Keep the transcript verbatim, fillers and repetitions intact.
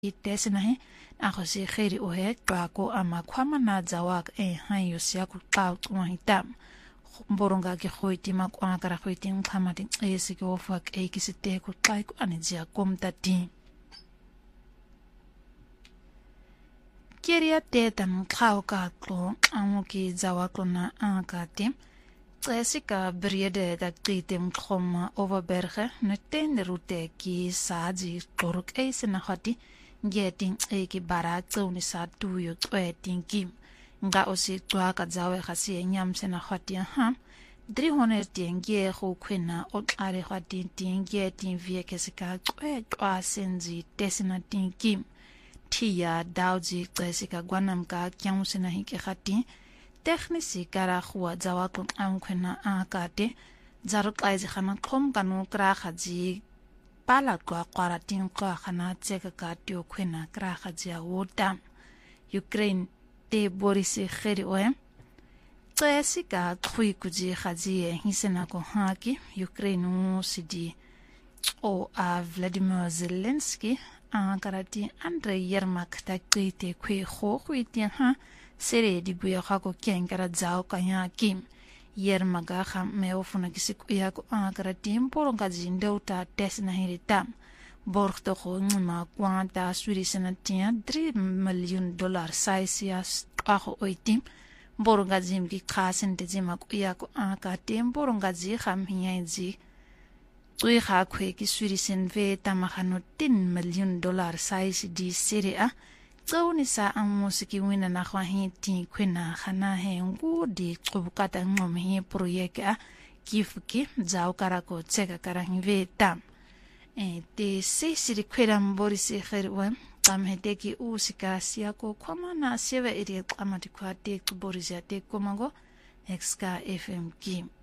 itesinahi ako si kheri ohe twako ama kwama na zawak e hayo siya kutao tumahitam mboronga ki khoiti makwana kara khoiti mkhamati esi ki ofak e kisite kutai ku anizia komtati Keria teta mkhao katlo amuki zawaklo na ankati Jessica brede da qite mkhoma overberge neten rute ki saji toruk eisena khati getting e ki bara tsoni sa tuyo tweting kim nga osi twa ka zawe khasi nyam sena khati ha dri honer tinge khu khwena o tlare khati tinge tin vie ke sika twe twa senzi tesina tin kim Tia dauji Jessica gwanam ka kyang sena hike khati Technisi kara khua zawaklo amkhwena akate zaruk aizi khana khom kanu kra khaji pala kwa kwara tin kwa khana tseka ka tyo khwena kra khaji awota Ukraine te borisi kheri oe Jessica khui kuji khaji hisena ko haki Ukraine sidi o a Vladimir Zelensky a karati Andrei Yermak ta krite kwe kho khwiti ha Sere di buya kako kengara zao kanya kim yer maga kham me ofuna kisik uya ko angara tim poro ngaji ndeuta tesna hiritam borgto ko ngma kwanta suri senatia three million dollar saisia ako oitim boro ngaji mi khasen te jima ko uya ko aka tim poro ngaji kham hiyaji tui kha khwe ki suri sen ve tamakhano ten million dollar sais di sere a Tsawni sa ang musiki wina na kwa hiti kwena khana he ngu di kubukata ngom he proyeka kifuki zao karako tseka karang vetam. E te se siri kwera mbori se kherwa tam hete ki usika siya ko kwama na sewa iri amati kwa te kubori zia te kumago X K F M ki.